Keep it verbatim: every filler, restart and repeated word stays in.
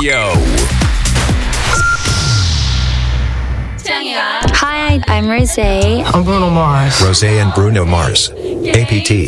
Radio. Hi, I'm Rosé. I'm Bruno Mars. Rosé and Bruno Mars. A P T.